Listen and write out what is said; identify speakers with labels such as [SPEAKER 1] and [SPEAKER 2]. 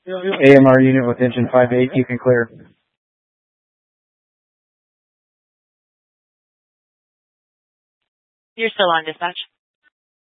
[SPEAKER 1] AMR unit with engine 5-8, you can clear.
[SPEAKER 2] You're still on dispatch.